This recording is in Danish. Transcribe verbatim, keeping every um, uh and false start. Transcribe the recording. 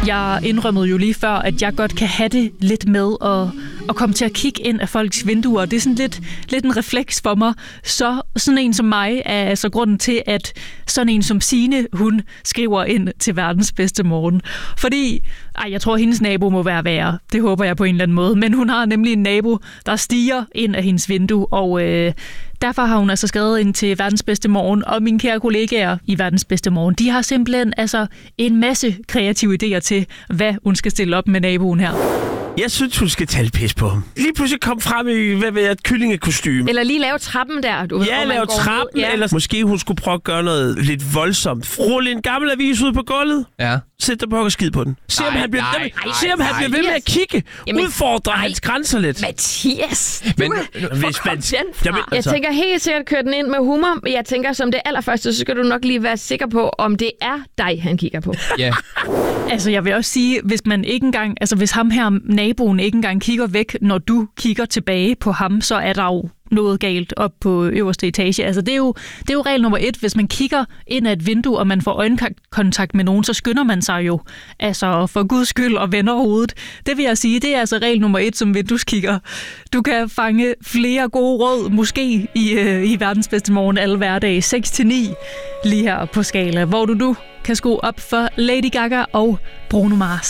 Jeg indrømmede jo lige før, at jeg godt kan have det lidt med at, at komme til at kigge ind af folks vinduer. Det er sådan lidt, lidt en refleks for mig. Så sådan en som mig er altså grunden til, at sådan en som Signe, hun skriver ind til verdens bedste morgen. Fordi, ej, jeg tror, hendes nabo må være værre. Det håber jeg på en eller anden måde. Men hun har nemlig en nabo, der stiger ind af hendes vindue, og øh, derfor har hun altså skrevet ind til verdens bedste morgen. Og mine kære kollegaer i verdens bedste morgen, de har simpelthen altså en masse kreative idéer til, hvad hun skal stille op med naboen her. Jeg synes, hun skal tage pis på ham. Lige pludselig kom frem i, hvad ved jeg, et kyllingekostyme. Eller lige lave trappen der. Du ved, ja, lave trappen, ja. Eller måske hun skulle prøve at gøre noget lidt voldsomt. Rulle en gammel avis ud på gulvet. Ja. Sæt dig på og skid på den. Se om han bliver, nej, jamen, nej, se, om han bliver ved med at kigge. Jamen, udfordre nej. hans grænser lidt. Mathias, men, hvis man, jamen, jeg altså. tænker helt sikkert, køre den ind med humor. Jeg tænker, som det allerførste, så skal du nok lige være sikker på, om det er dig, han kigger på. Ja. Altså, jeg vil også sige, hvis man ikke engang, altså hvis ham her, naboen, ikke engang kigger væk, når du kigger tilbage på ham, så er der jo noget galt op på øverste etage. Altså, det er jo, det er jo regel nummer et. Hvis man kigger ind ad et vindue, og man får øjenkontakt med nogen, så skynder man sig jo. Altså, for guds skyld og vender hovedet. Det vil jeg sige, det er altså regel nummer et som vindueskigger. Du kan fange flere gode råd, måske i, øh, i verdens bedste morgen alle hverdage, seks til ni, lige her på Skala, hvor du nu kan skrue op for Lady Gaga og Bruno Mars.